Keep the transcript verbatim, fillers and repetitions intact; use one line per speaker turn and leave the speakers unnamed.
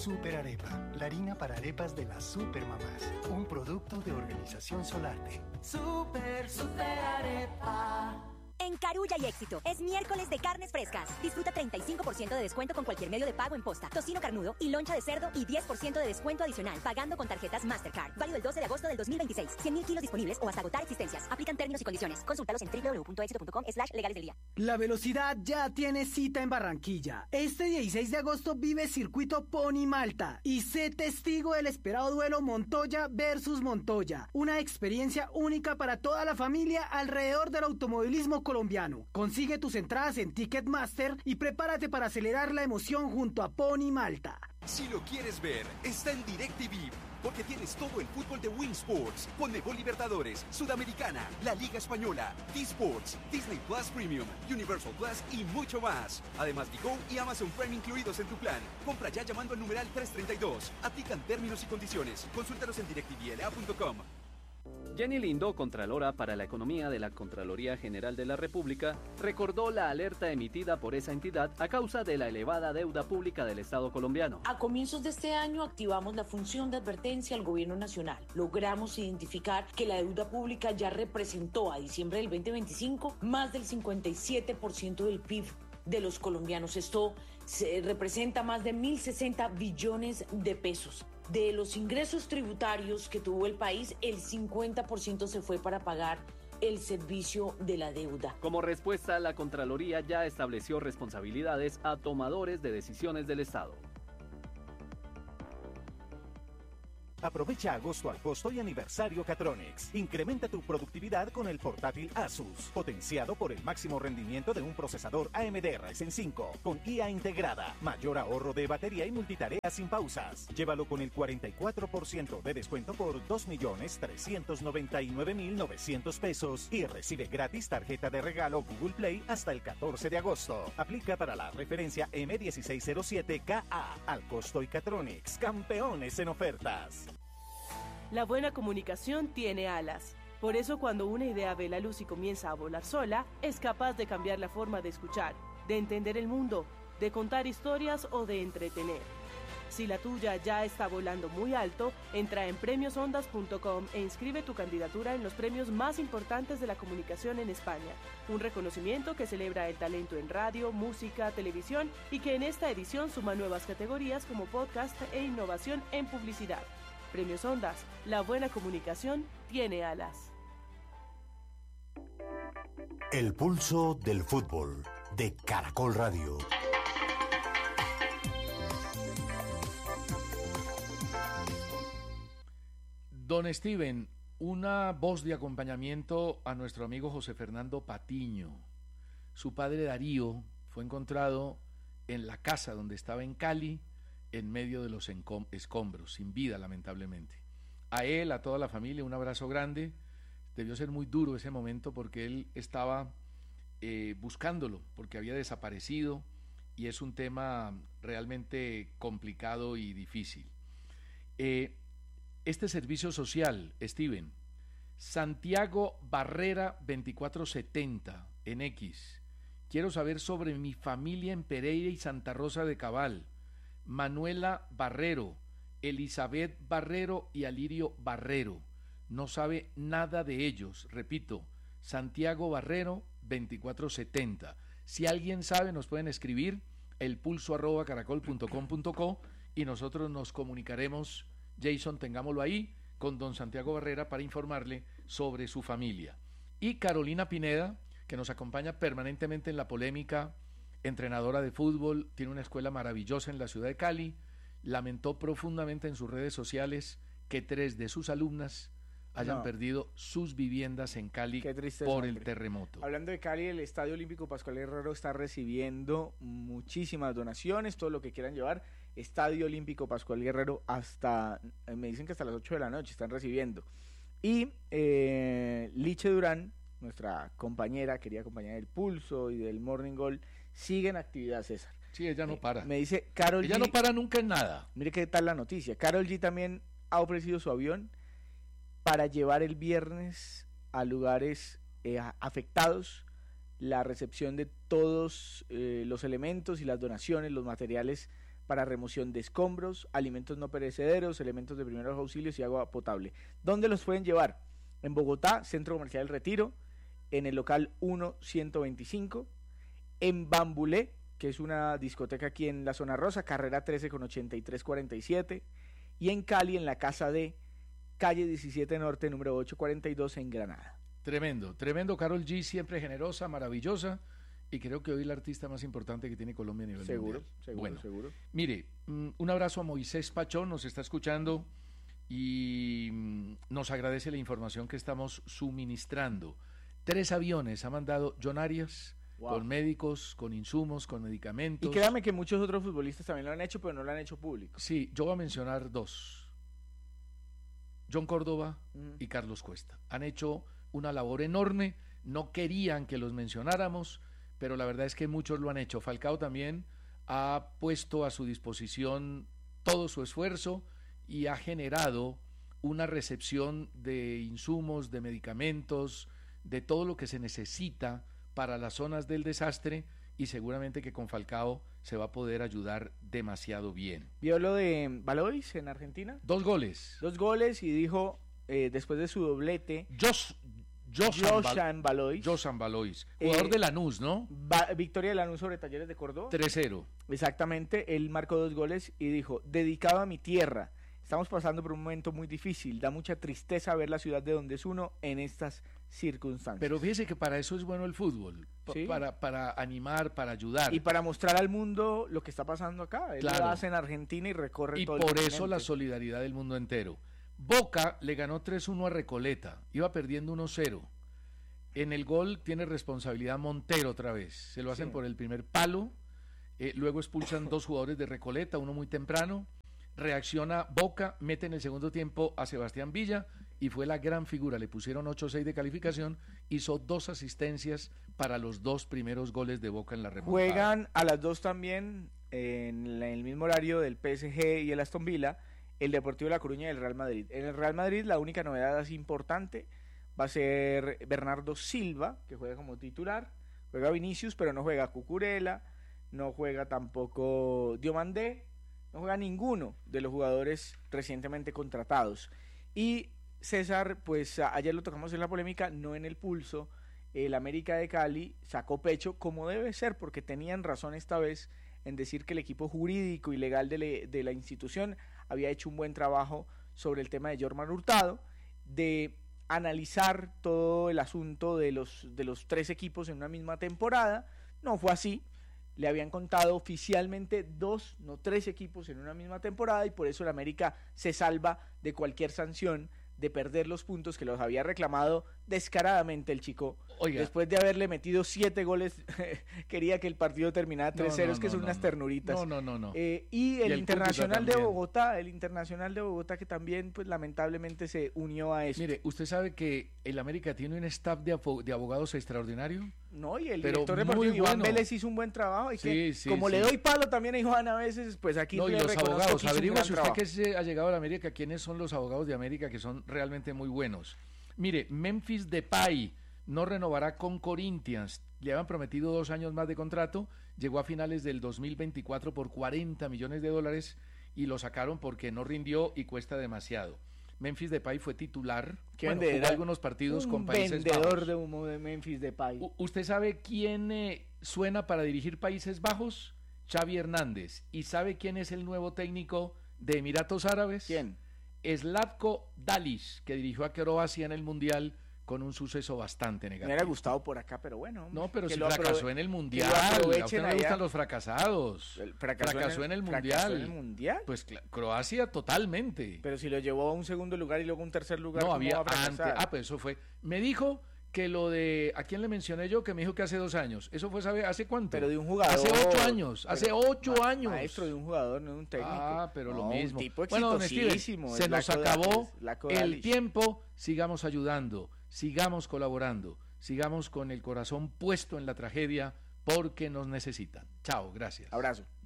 Super Arepa, la harina para arepas de las supermamás. Un producto de Organización Solarte.
Super, super arepa.
En Carulla y Éxito, es miércoles de carnes frescas. Disfruta treinta y cinco por ciento de descuento con cualquier medio de pago en posta, tocino carnudo y loncha de cerdo y diez por ciento de descuento adicional pagando con tarjetas Mastercard. Válido el doce de agosto del dos mil veintiséis. cien mil kilos disponibles o hasta agotar existencias. Aplican términos y condiciones. Consúltalos en doble u doble u doble u punto éxito punto com slash legales del día.
La velocidad ya tiene cita en Barranquilla. Este dieciséis de agosto vive Circuito Pony Malta y sé testigo del esperado duelo Montoya versus Montoya. Una experiencia única para toda la familia alrededor del automovilismo colombiano. Consigue tus entradas en Ticketmaster y prepárate para acelerar la emoción junto a Pony Malta.
Si lo quieres ver, está en DirecTV, porque tienes todo el fútbol de Win Sports, Conmebol Libertadores, Sudamericana, la Liga Española, T-Sports, Disney Plus Premium, Universal Plus y mucho más. Además, Digo y Amazon Prime incluidos en tu plan. Compra ya llamando al numeral trescientos treinta y dos. Aplican términos y condiciones. Consúltalos en direct t v l a punto com.
Jenny Lindo, Contralora para la Economía de la Contraloría General de la República, recordó la alerta emitida por esa entidad a causa de la elevada deuda pública del Estado colombiano.
A comienzos de este año activamos la función de advertencia al gobierno nacional. Logramos identificar que la deuda pública ya representó a diciembre del veinte veinticinco más del cincuenta y siete por ciento del P I B de los colombianos. Esto se representa más de mil sesenta billones de pesos. De los ingresos tributarios que tuvo el país, el cincuenta por ciento se fue para pagar el servicio de la deuda.
Como respuesta, la Contraloría ya estableció responsabilidades a tomadores de decisiones del Estado.
Aprovecha agosto al costo y aniversario Catronics. Incrementa tu productividad con el portátil Asus, potenciado por el máximo rendimiento de un procesador A M D Ryzen cinco, con I A integrada, mayor ahorro de batería y multitarea sin pausas. Llévalo con el cuarenta y cuatro por ciento de descuento por dos millones trescientos noventa y nueve mil novecientos pesos y recibe gratis tarjeta de regalo Google Play hasta el catorce de agosto. Aplica para la referencia M dieciséis cero siete K A. Al costo y Catronics, campeones en ofertas.
La buena comunicación tiene alas. Por eso cuando una idea ve la luz y comienza a volar sola, es capaz de cambiar la forma de escuchar, de entender el mundo, de contar historias o de entretener. Si la tuya ya está volando muy alto, entra en premios ondas punto com e inscribe tu candidatura en los premios más importantes de la comunicación en España. Un reconocimiento que celebra el talento en radio, música, televisión y que en esta edición suma nuevas categorías como podcast e innovación en publicidad. Premios Ondas, la buena comunicación tiene alas.
El pulso del fútbol de Caracol Radio.
Don Steven, una voz de acompañamiento a nuestro amigo José Fernando Patiño. Su padre Darío fue encontrado en la casa donde estaba en Cali, en medio de los escombros, sin vida lamentablemente. A él, a toda la familia, un abrazo grande. Debió ser muy duro ese momento porque él estaba eh, buscándolo, porque había desaparecido y es un tema realmente complicado y difícil. Eh, este servicio social, Steven, Santiago Barrera veinticuatro setenta en X. Quiero saber sobre mi familia en Pereira y Santa Rosa de Cabal. Manuela Barrero, Elizabeth Barrero y Alirio Barrero. No sabe nada de ellos. Repito, Santiago Barrero veinticuatro setenta. Si alguien sabe, nos pueden escribir el pulso arroba caracol punto com punto co y nosotros nos comunicaremos, Jason, tengámoslo ahí, con don Santiago Barrera para informarle sobre su familia. Y Carolina Pineda, que nos acompaña permanentemente en la polémica, entrenadora de fútbol, tiene una escuela maravillosa en la ciudad de Cali, lamentó profundamente en sus redes sociales que tres de sus alumnas hayan no. perdido sus viviendas en Cali tristeza, por el hombre. terremoto.
Hablando de Cali, el Estadio Olímpico Pascual Guerrero está recibiendo muchísimas donaciones, todo lo que quieran llevar. Estadio Olímpico Pascual Guerrero hasta, me dicen que hasta las ocho de la noche están recibiendo. Y eh, Liche Durán, nuestra compañera, querida compañera del Pulso y del Morning Gold, sigue en actividad, César.
Sí, ella no para.
Me dice Karol
Ella
G,
no para nunca en nada.
Mire qué tal la noticia. Karol G también ha ofrecido su avión para llevar el viernes a lugares eh, afectados la recepción de todos eh, los elementos y las donaciones, los materiales para remoción de escombros, alimentos no perecederos, elementos de primeros auxilios y agua potable. ¿Dónde los pueden llevar? En Bogotá, Centro Comercial El Retiro, en el local uno ciento veinticinco, en Bambulé, que es una discoteca aquí en la zona rosa, carrera trece con ochenta y tres cuarenta y siete, y en Cali, en la Casa D, calle diecisiete Norte, número ochocientos cuarenta y dos, en Granada.
Tremendo, tremendo. Karol G, siempre generosa, maravillosa, y creo que hoy la artista más importante que tiene Colombia a nivel
seguro,
mundial.
Seguro,
bueno,
seguro.
Mire, un abrazo a Moisés Pachón, nos está escuchando y nos agradece la información que estamos suministrando. Tres aviones ha mandado John Arias, wow, con médicos, con insumos, con medicamentos.
Y créame que muchos otros futbolistas también lo han hecho, pero no lo han hecho público.
Sí, yo voy a mencionar dos. John Córdoba uh-huh. y Carlos Cuesta. Han hecho una labor enorme, no querían que los mencionáramos, pero la verdad es que muchos lo han hecho. Falcao también ha puesto a su disposición todo su esfuerzo y ha generado una recepción de insumos, de medicamentos, de todo lo que se necesita para las zonas del desastre, y seguramente que con Falcao se va a poder ayudar demasiado bien.
¿Vio lo de Valois en Argentina?
Dos goles.
Dos goles y dijo, eh, después de su doblete...
Jos,
Josan Valois.
Josan Valois, jugador eh, de Lanús, ¿no?
Va, victoria de Lanús sobre Talleres de Córdoba.
tres cero.
Exactamente, él marcó dos goles y dijo, dedicado a mi tierra, estamos pasando por un momento muy difícil, da mucha tristeza ver la ciudad de donde es uno en estas circunstancias.
Pero fíjese que para eso es bueno el fútbol, ¿sí? para, para animar, para ayudar.
Y para mostrar al mundo lo que está pasando acá. Él
claro.
lo hace en Argentina y recorre
y
todo el
por
continente.
eso la solidaridad del mundo entero. Boca le ganó tres uno a Recoleta, iba perdiendo uno cero. En el gol tiene responsabilidad Montero otra vez, se lo hacen sí. por el primer palo, eh, luego expulsan dos jugadores de Recoleta, uno muy temprano, reacciona Boca, mete en el segundo tiempo a Sebastián Villa y fue la gran figura, le pusieron ocho seis de calificación, hizo dos asistencias para los dos primeros goles de Boca en la remontada.
Juegan a las dos también en el mismo horario del P S G y el Aston Villa, el Deportivo de La Coruña y el Real Madrid. En el Real Madrid la única novedad así importante va a ser Bernardo Silva, que juega como titular, juega Vinicius, pero no juega Cucurella, no juega tampoco Diomandé, no juega ninguno de los jugadores recientemente contratados. Y César, pues ayer lo tocamos en la polémica, no en el pulso, el América de Cali sacó pecho como debe ser, porque tenían razón esta vez en decir que el equipo jurídico y legal de, le, de la institución había hecho un buen trabajo sobre el tema de Jorman Hurtado, de analizar todo el asunto de los, de los tres equipos en una misma temporada. No fue así, le habían contado oficialmente dos, no tres equipos en una misma temporada, y por eso el América se salva de cualquier sanción de perder los puntos que los había reclamado descaradamente el chico. Oiga, después de haberle metido siete goles, quería que el partido terminara tres cero, no, no, es que son no, unas
no,
ternuritas.
No, no, no, no.
Eh, y el, y el Internacional de Bogotá, el Internacional de Bogotá que también, pues lamentablemente se unió a esto.
Mire, ¿usted sabe que el América tiene un staff de, de abogados extraordinario?
No, y el
Pero
director deportivo Iván
bueno.
Vélez hizo un buen trabajo, y
sí,
que
sí,
como
sí.
le doy palo también a Iván a veces, pues aquí
no,
le
y los abogados, averigua si usted
que
se ha llegado a la América, quiénes son los abogados de América que son realmente muy buenos. Mire, Memphis Depay no renovará con Corinthians, le habían prometido dos años más de contrato, llegó a finales del dos mil veinticuatro por cuarenta millones de dólares y lo sacaron porque no rindió y cuesta demasiado. Memphis Depay fue titular, bueno, jugó algunos partidos con Países Bajos. Un
vendedor de humo de Memphis Depay.
U- ¿Usted sabe quién eh, suena para dirigir Países Bajos? Xavi Hernández. ¿Y sabe quién es el nuevo técnico de Emiratos Árabes?
¿Quién?
Slavko Dalic, que dirigió a Croacia en el Mundial con un suceso bastante negativo.
Me hubiera gustado por acá, pero bueno.
No, pero si
aprove-
fracasó en el Mundial. A usted no le gustan los fracasados.
El fracasó,
fracasó en el, en el Mundial.
¿Fracasó en el Mundial?
Pues Croacia totalmente.
Pero si lo llevó a un segundo lugar y luego a un tercer lugar,
no,
¿cómo
había
va a fracasar?
antes. Ah, pues eso fue. Me dijo que lo de, ¿a quién le mencioné yo? Que me dijo que hace dos años. ¿Eso fue, sabe, hace cuánto?
Pero de un jugador.
Hace ocho años,
pero,
hace ocho
ma-
años.
Maestro de un jugador, no de un técnico.
Ah, pero
no,
lo mismo.
Un tipo
bueno, don Steven,
exitosísimo.
se nos acabó el
Dalic.
tiempo, sigamos ayudando, sigamos colaborando, sigamos con el corazón puesto en la tragedia porque nos necesitan. Chao, gracias.
Abrazo.